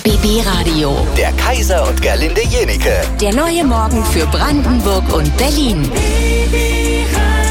BB Radio. Der Kaiser und Gerlinde Jenieke. Der neue Morgen für Brandenburg und Berlin. BB Radio.